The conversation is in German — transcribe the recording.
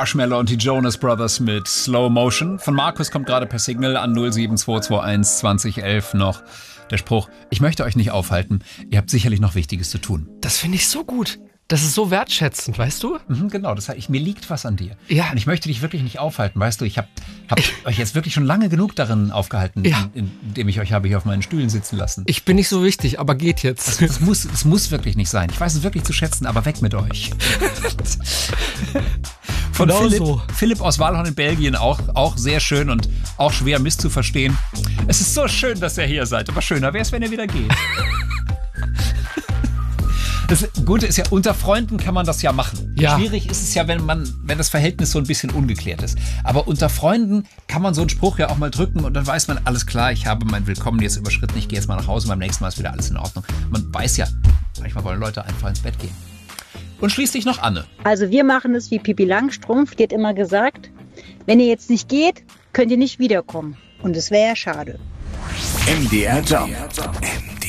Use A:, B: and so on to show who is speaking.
A: Marshmallow und die Jonas Brothers mit Slow Motion. Von Markus kommt gerade per Signal an 07221 2011 noch der Spruch: Ich möchte euch nicht aufhalten, ihr habt sicherlich noch Wichtiges zu tun.
B: Das finde ich so gut. Das ist so wertschätzend, weißt du?
A: Genau, das heißt, mir liegt was an dir.
B: Ja.
A: Und ich möchte dich wirklich nicht aufhalten, weißt du, ich hab euch jetzt wirklich schon lange genug darin aufgehalten, indem ich euch habe hier auf meinen Stühlen sitzen lassen.
B: Ich bin nicht so wichtig, aber geht jetzt.
A: Es muss wirklich nicht sein. Ich weiß es wirklich zu schätzen, aber weg mit euch. Von
B: Genau
A: Philipp aus Walhorn in Belgien, auch sehr schön und auch schwer misszuverstehen. Es ist so schön, dass ihr hier seid, aber schöner wäre es, wenn ihr wieder geht. Das Gute ist ja, unter Freunden kann man das ja machen.
B: Ja.
A: Schwierig ist es ja, wenn das Verhältnis so ein bisschen ungeklärt ist. Aber unter Freunden kann man so einen Spruch ja auch mal drücken und dann weiß man, alles klar, ich habe mein Willkommen jetzt überschritten, ich gehe jetzt mal nach Hause, beim nächsten Mal ist wieder alles in Ordnung. Man weiß ja, manchmal wollen Leute einfach ins Bett gehen. Und schließlich noch Anne.
C: Also wir machen es wie Pippi Langstrumpf, die hat immer gesagt, wenn ihr jetzt nicht geht, könnt ihr nicht wiederkommen. Und es wäre ja schade.
D: MDR Job.